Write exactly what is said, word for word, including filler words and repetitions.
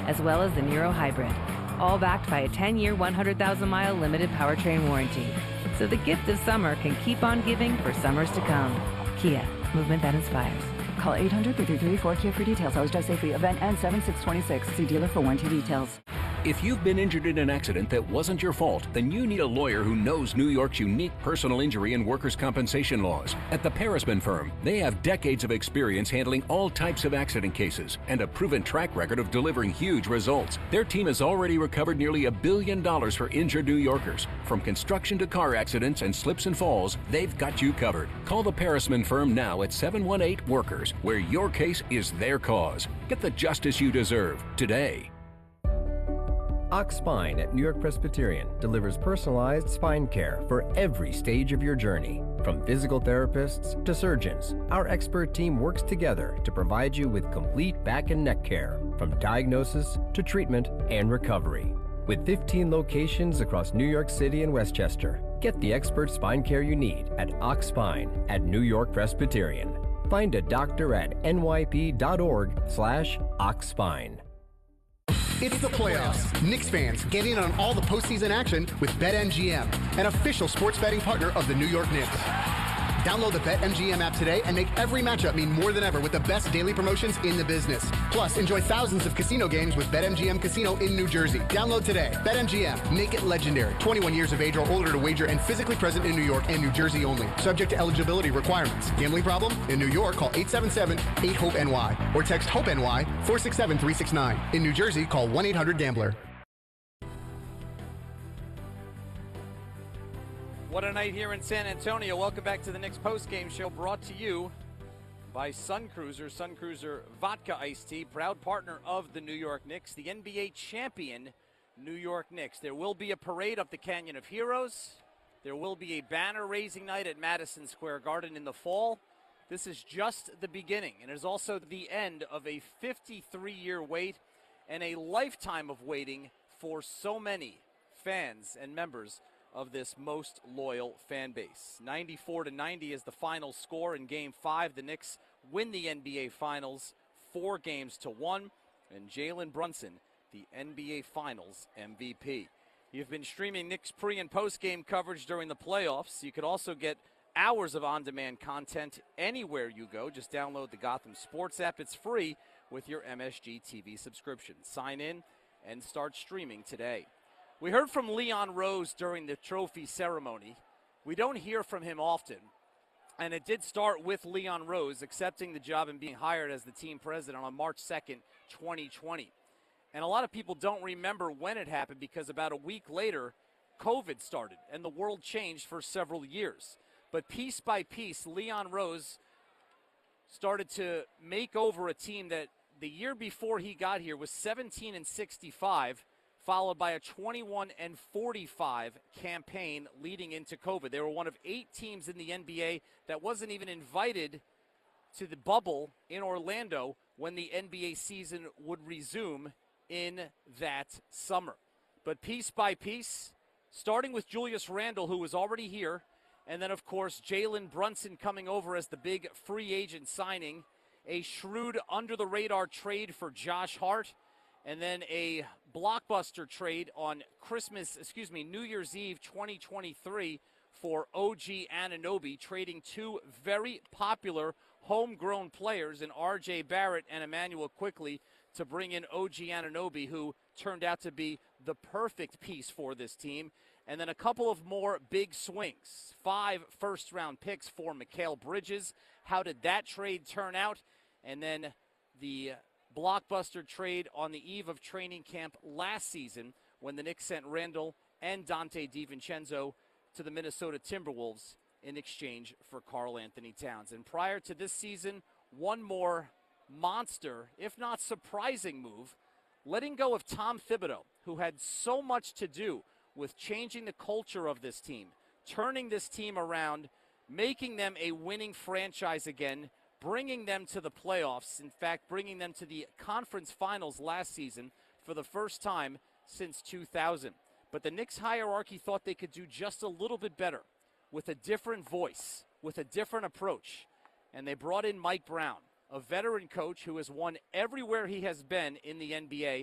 as well as the Niro Hybrid. All backed by a ten-year, one hundred thousand mile limited powertrain warranty. So the gift of summer can keep on giving for summers to come. Kia, movement that inspires. Call eight hundred, three three three, four K I A for details. Always drive safely. Event ends seven six twenty-six. See dealer for warranty details. If you've been injured in an accident that wasn't your fault, then you need a lawyer who knows New York's unique personal injury and workers' compensation laws. At the Parisman Firm, they have decades of experience handling all types of accident cases and a proven track record of delivering huge results. Their team has already recovered nearly a billion dollars for injured New Yorkers. From construction to car accidents and slips and falls, they've got you covered. Call the Parisman Firm now at seven one eight, workers, where your case is their cause. Get the justice you deserve today. Ox Spine at New York Presbyterian delivers personalized spine care for every stage of your journey. From physical therapists to surgeons, our expert team works together to provide you with complete back and neck care, from diagnosis to treatment and recovery. With fifteen locations across New York City and Westchester, get the expert spine care you need at Ox Spine at New York Presbyterian. Find a doctor at N Y P dot org slash Ox Spine. It's the playoffs. Knicks fans, get in on all the postseason action with BetMGM, an official sports betting partner of the New York Knicks. Download the BetMGM app today and make every matchup mean more than ever with the best daily promotions in the business. Plus, enjoy thousands of casino games with BetMGM Casino in New Jersey. Download today. BetMGM. Make it legendary. twenty-one years of age or older to wager and physically present in New York and New Jersey only. Subject to eligibility requirements. Gambling problem? In New York, call eight seven seven, eight hope N Y or text HOPE-NY four six seven, three six nine. In New Jersey, call one eight hundred gambler. What a night here in San Antonio. Welcome back to the Knicks postgame show, brought to you by Sun Cruiser. Sun Cruiser Vodka Iced Tea, proud partner of the New York Knicks, the N B A champion New York Knicks. There will be a parade up the Canyon of Heroes. There will be a banner-raising night at Madison Square Garden in the fall. This is just the beginning, and it is also the end of a fifty-three-year wait and a lifetime of waiting for so many fans and members of this most loyal fan base. ninety-four to ninety is the final score in Game five. The Knicks win the N B A Finals four games to one, and Jalen Brunson, the N B A Finals M V P. You've been streaming Knicks pre- and post-game coverage during the playoffs. You could also get hours of on-demand content anywhere you go. Just download the Gotham Sports app. It's free with your M S G T V subscription. Sign in and start streaming today. We heard from Leon Rose during the trophy ceremony. We don't hear from him often, and it did start with Leon Rose accepting the job and being hired as the team president on March second, twenty twenty. And a lot of people don't remember when it happened because about a week later, COVID started, and the world changed for several years. But piece by piece, Leon Rose started to make over a team that the year before he got here was seventeen and sixty-five, followed by a twenty-one and forty-five campaign leading into COVID. They were one of eight teams in the N B A that wasn't even invited to the bubble in Orlando when the N B A season would resume in that summer. But piece by piece, starting with Julius Randle, who was already here, and then, of course, Jalen Brunson coming over as the big free agent signing, a shrewd under-the-radar trade for Josh Hart, and then a blockbuster trade on Christmas, excuse me, New Year's Eve twenty twenty-three for O G Anunoby, trading two very popular homegrown players in R J Barrett and Emmanuel Quickley to bring in O G Anunoby, who turned out to be the perfect piece for this team. And then a couple of more big swings. Five first-round picks for Mikal Bridges. How did that trade turn out? And then the blockbuster trade on the eve of training camp last season when the Knicks sent Randle and Dante DiVincenzo to the Minnesota Timberwolves in exchange for Karl Anthony Towns. And prior to this season, one more monster, if not surprising move, letting go of Tom Thibodeau, who had so much to do with changing the culture of this team, turning this team around, making them a winning franchise again, bringing them to the playoffs, in fact, bringing them to the conference finals last season for the first time since two thousand. But the Knicks hierarchy thought they could do just a little bit better with a different voice, with a different approach. And they brought in Mike Brown, a veteran coach who has won everywhere he has been in the N B A,